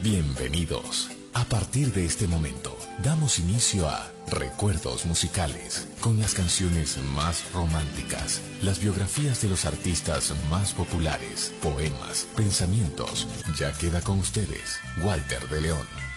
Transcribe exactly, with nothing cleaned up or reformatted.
Bienvenidos. A partir de este momento, damos inicio a Recuerdos Musicales, con las canciones más románticas, las biografías de los artistas más populares, poemas, pensamientos. Ya queda con ustedes, Walter de León.